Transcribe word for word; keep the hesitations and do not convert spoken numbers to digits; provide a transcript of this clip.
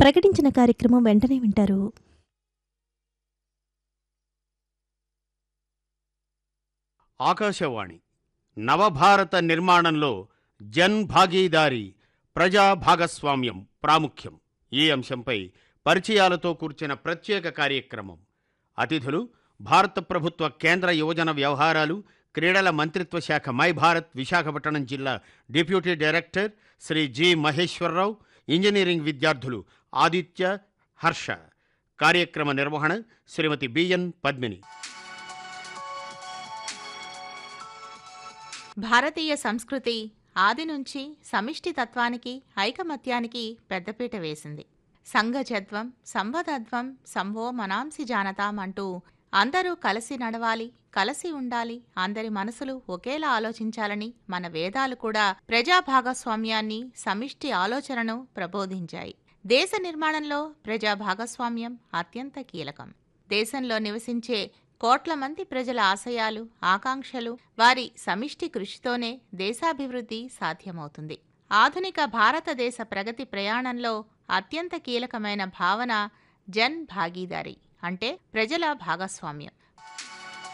ప్రకటించిన కార్యక్రమం వెంటనే వింటారు. ఆకాశవాణి నవభారత నిర్మాణంలో జన్ భాగీదారీ, ప్రజా భాగస్వామ్యం ప్రాముఖ్యం ఈ అంశంపై పరిచయాలతో కూర్చిన ప్రత్యేక కార్యక్రమం. అతిథులు భారత ప్రభుత్వ కేంద్ర యువజన వ్యవహారాలు క్రీడల మంత్రిత్వ శాఖ మై భారత్ విశాఖపట్నం జిల్లా deputy director Shri G Maheswararao, engineering విద్యార్థులు ఆదిత్య, హర్ష. కార్యక్రమ నిర్వహణ శ్రీమతి బిఎన్ పద్మిని. భారతీయ సంస్కృతి ఆది నుంచి సమిష్టి తత్వానికి, ఐకమత్యానికి పెద్దపీట వేసింది. సంఘజత్వం, సంవదత్వం, సంవో మనాంసి జానతాం అంటూ అందరూ కలిసి నడవాలి, కలిసి ఉండాలి, అందరి మనసులు ఒకేలా ఆలోచించాలని మన వేదాలు కూడా ప్రజా భాగస్వామ్యాన్ని, సమిష్టి ఆలోచనను ప్రబోధించాయి. దేశ నిర్మాణంలో ప్రజా భాగస్వామ్యం అత్యంత కీలకం. దేశంలో నివసించే కోట్ల మంది ప్రజల ఆశయాలు, ఆకాంక్షలు, వారి సమిష్టి కృషితోనే దేశాభివృద్ధి సాధ్యమవుతుంది. ఆధునిక భారతదేశ ప్రగతి ప్రయాణంలో అత్యంత కీలకమైన భావన జన్ భాగీదారీ, అంటే ప్రజల భాగస్వామ్యం.